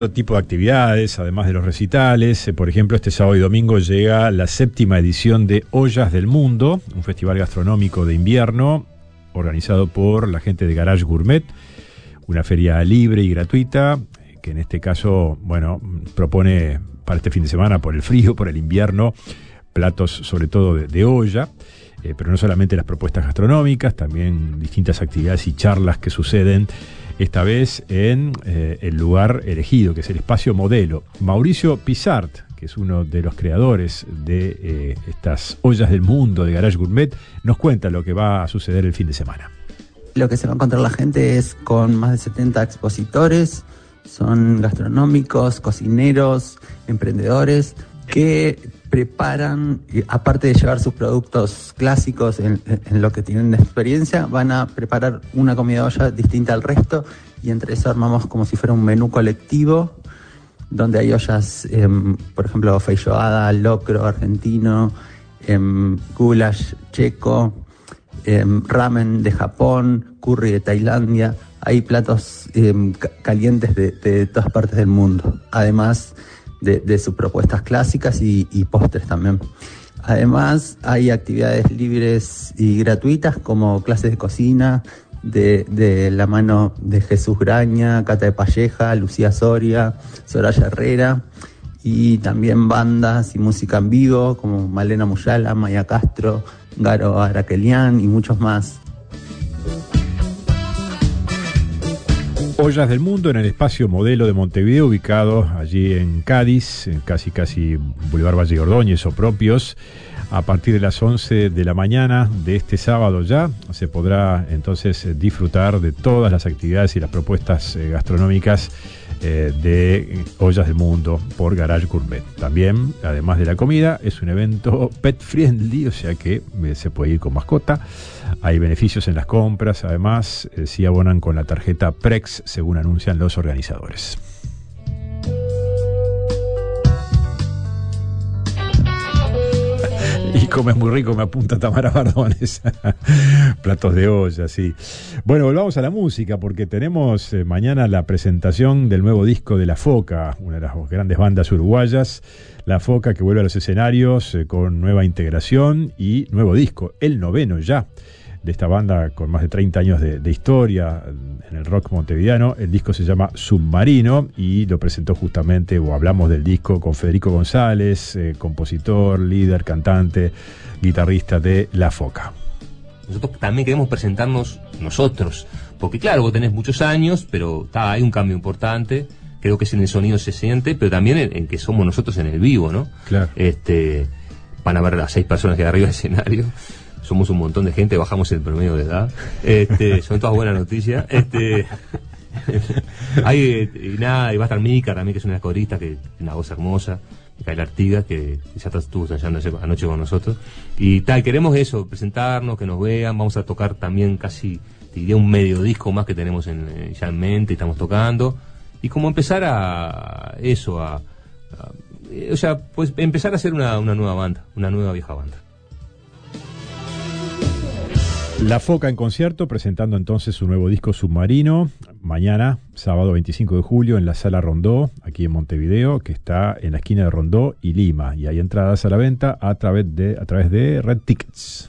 Todo tipo de actividades, además de los recitales. Por ejemplo, este sábado y domingo llega la 7ª edición de Ollas del Mundo, un festival gastronómico de invierno organizado por la gente de Garage Gourmet, una feria libre y gratuita, que en este caso, propone para este fin de semana, por el frío, por el invierno, platos sobre todo de olla, pero no solamente las propuestas gastronómicas, también distintas actividades y charlas que suceden esta vez en el lugar elegido, que es el Espacio Modelo. Mauricio Pizart, que es uno de los creadores de estas Ollas del Mundo de Garage Gourmet, nos cuenta lo que va a suceder el fin de semana. Lo que se va a encontrar la gente es con más de 70 expositores, son gastronómicos, cocineros, emprendedores, que preparan, aparte de llevar sus productos clásicos en lo que tienen de experiencia, van a preparar una comida de olla distinta al resto, y entre eso armamos como si fuera un menú colectivo, donde hay ollas, por ejemplo, feijoada, locro argentino, goulash checo, ramen de Japón, curry de Tailandia. Hay platos calientes de todas partes del mundo, además de sus propuestas clásicas y postres también. Además, hay actividades libres y gratuitas como clases de cocina de la mano de Jesús Graña, Cata de Palleja, Lucía Soria, Soraya Herrera, y también bandas y música en vivo como Malena Muyala, Maya Castro, Garo Araquelian y muchos más. Ollas del Mundo en el Espacio Modelo de Montevideo, ubicado allí en Cádiz, en casi Boulevard Valle Ordóñez o propios. A partir de las 11 de la mañana de este sábado ya se podrá entonces disfrutar de todas las actividades y las propuestas gastronómicas de Ollas del Mundo por Garage Gourmet. También, además de la comida, es un evento pet friendly, o sea que se puede ir con mascota. Hay beneficios en las compras, además, si abonan con la tarjeta Prex, según anuncian los organizadores. Y comes muy rico, me apunta Tamara Bardones. Platos de olla, sí. Bueno, volvamos a la música, porque tenemos mañana la presentación del nuevo disco de La Foca, una de las grandes bandas uruguayas. La Foca, que vuelve a los escenarios con nueva integración y nuevo disco, el 9º ya, de esta banda con más de 30 años de historia en el rock montevideano. El disco se llama Submarino y lo presentó justamente, o hablamos del disco, con Federico González, compositor, líder, cantante, guitarrista de La Foca. Nosotros también queremos presentarnos nosotros, porque claro, vos tenés muchos años, pero hay un cambio importante. Creo que en el sonido se siente, pero también en que somos nosotros en el vivo, ¿no? Claro. Van a ver las 6 personas que hay arriba del escenario. Somos un montón de gente, bajamos el promedio de edad. Son todas buenas noticias. Y va a estar Mica también, que es una corista, que tiene una voz hermosa. Micaela Artigas, que ya estuvo ensayando anoche con nosotros. Y queremos eso, presentarnos, que nos vean. Vamos a tocar también casi, te diría, un medio disco más que tenemos ya en mente, estamos tocando. Y como empezar pues empezar a hacer una nueva banda, una nueva vieja banda. La Foca en concierto, presentando entonces su nuevo disco Submarino, mañana, sábado 25 de julio, en la Sala Rondó, aquí en Montevideo, que está en la esquina de Rondó y Lima. Y hay entradas a la venta a través de Red Tickets.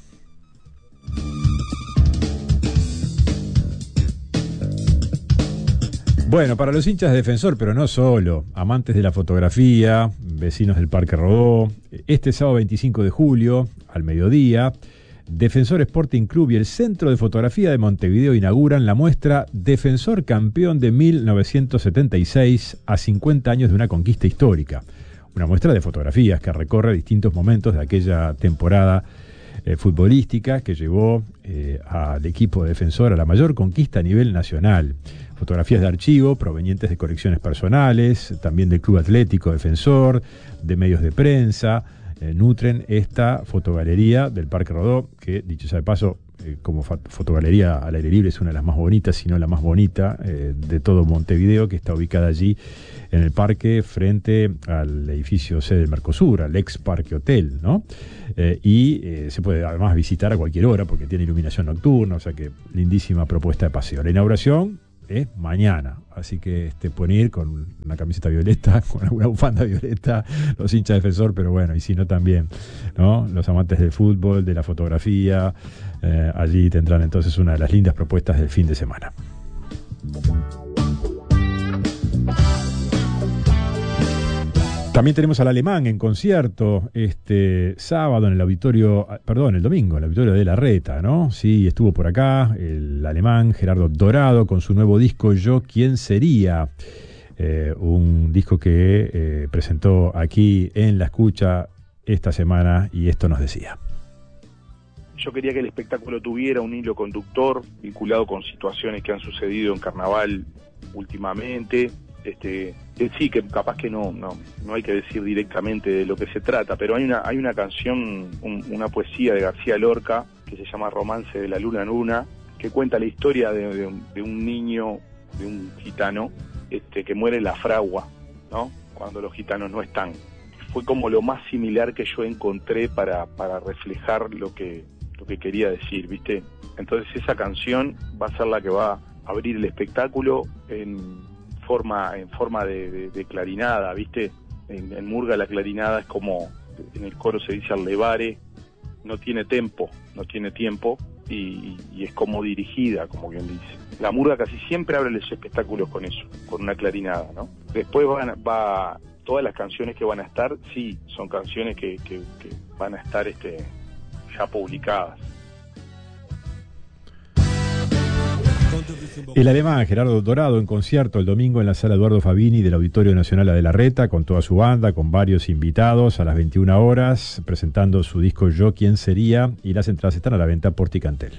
Bueno, para los hinchas de Defensor, pero no solo, amantes de la fotografía, vecinos del Parque Rodó, este sábado 25 de julio, al mediodía, Defensor Sporting Club y el Centro de Fotografía de Montevideo inauguran la muestra Defensor Campeón de 1976 a 50 años de una conquista histórica. Una muestra de fotografías que recorre distintos momentos de aquella temporada futbolística que llevó al equipo de Defensor a la mayor conquista a nivel nacional. Fotografías de archivo provenientes de colecciones personales, también del Club Atlético Defensor, de medios de prensa, nutren esta fotogalería del Parque Rodó, que, dicho sea de paso, como fotogalería al aire libre es una de las más bonitas, si no la más bonita de todo Montevideo, que está ubicada allí en el parque frente al edificio sede del Mercosur, al ex Parque Hotel, ¿no? Se puede además visitar a cualquier hora porque tiene iluminación nocturna, o sea que lindísima propuesta de paseo. La inauguración mañana. Así que pueden ir con una camiseta violeta, con alguna bufanda violeta, los hinchas de Defensor, pero bueno, y si no también, ¿no? Los amantes del fútbol, de la fotografía, allí tendrán entonces una de las lindas propuestas del fin de semana. También tenemos al Alemán en concierto este sábado en el el domingo, en el auditorio de La Reta, ¿no? Sí, estuvo por acá el Alemán Gerardo Dorado con su nuevo disco Yo ¿Quién sería? Un disco que presentó aquí en La Escucha esta semana y esto nos decía. Yo quería que el espectáculo tuviera un hilo conductor vinculado con situaciones que han sucedido en Carnaval últimamente. Sí, que capaz que no hay que decir directamente de lo que se trata, pero hay una canción, una poesía de García Lorca que se llama Romance de la Luna en Una, que cuenta la historia de un niño, de un gitano, que muere en la fragua, ¿no? Cuando los gitanos no están. Fue como lo más similar que yo encontré para reflejar lo que quería decir, ¿viste? Entonces esa canción va a ser la que va a abrir el espectáculo en forma de clarinada, ¿viste? En murga la clarinada es como, en el coro se dice al levare, no tiene tiempo y es como dirigida, como quien dice. La murga casi siempre abre los espectáculos con eso, con una clarinada, ¿no? Después todas las canciones que van a estar, sí, son canciones que van a estar ya publicadas. El Alemán Gerardo Dorado en concierto el domingo en la sala Eduardo Fabini del Auditorio Nacional de La Reta con toda su banda, con varios invitados a las 21 horas, presentando su disco Yo ¿Quién sería? Y las entradas están a la venta por Ticantel.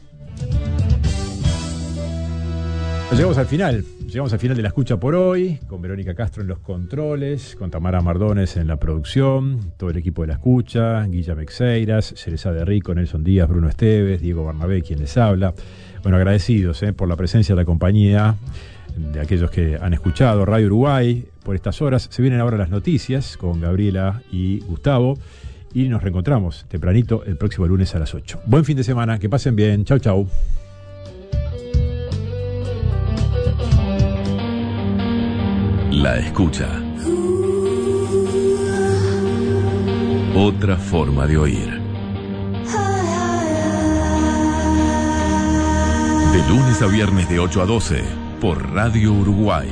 Llegamos al final de La Escucha por hoy, con Verónica Castro en los controles, con Tamara Mardones en la producción, todo el equipo de La Escucha, Guilla Mexeiras, Cereza de Rico, Nelson Díaz, Bruno Esteves, Diego Barnabé, quien les habla. Bueno, agradecidos por la presencia de la compañía, de aquellos que han escuchado Radio Uruguay por estas horas. Se vienen ahora las noticias con Gabriela y Gustavo y nos reencontramos tempranito el próximo lunes a las 8. Buen fin de semana, que pasen bien. Chau, chau. La Escucha. Otra forma de oír. De lunes a viernes de 8 a 12 por Radio Uruguay.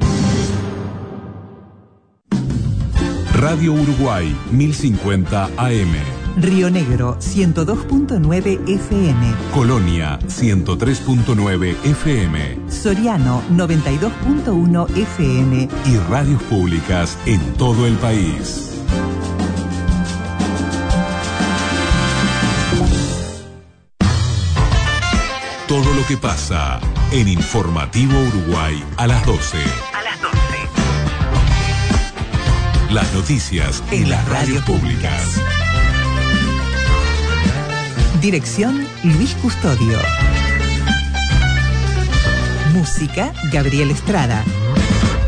Radio Uruguay 1050 AM. Río Negro 102.9 FM. Colonia 103.9 FM. Soriano 92.1 FM. Y radios públicas en todo el país. Todo lo que pasa en Informativo Uruguay a las 12. Las noticias en las radios públicas. Dirección Luis Custodio. Música Gabriel Estrada.